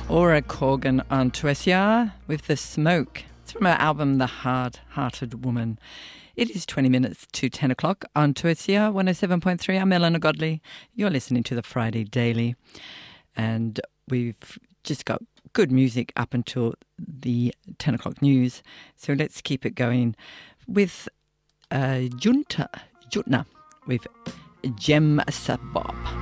Aura Corgan on 2SER with The Smoke. It's from her album The Hard-Hearted Woman. It is 20 minutes to 10 o'clock on 2SER 107.3. I'm Eleanor Godley. You're listening to the Friday Daily. And we've just got good music up until the 10 o'clock news. So let's keep it going with Jutna with Gem Sabab.